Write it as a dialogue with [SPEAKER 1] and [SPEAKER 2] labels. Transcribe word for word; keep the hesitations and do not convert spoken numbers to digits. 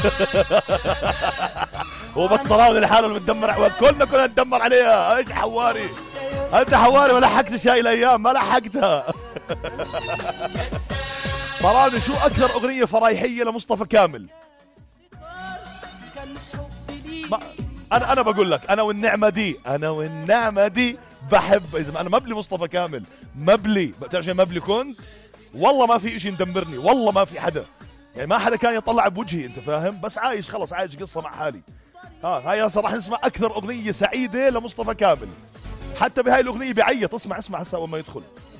[SPEAKER 1] هو بس طلعوا لحاله اللي بتدمر، كلنا كنا ندمر عليها. ايش حواري انت حواري، ما لحقت شاي الايام، ما لحقتها. طلعوا شو اكثر اغنيه فرايحيه لمصطفى كامل؟ ما انا انا بقول لك، انا والنعمه دي، انا والنعمه دي بحب. اذا انا مبلي مصطفى كامل، مبلي. بتعرف مبلي كنت والله ما في اشي مدمرني، والله ما في حدا، يعني ما حدا كان يطلع بوجهي، انت فاهم؟ بس عايش خلص، عايش قصه مع حالي. ها هاي هسه راح نسمع اكثر اغنيه سعيده لمصطفى كامل. حتى بهاي الاغنيه بيعيط. اسمع اسمع هسه اول ما يدخل.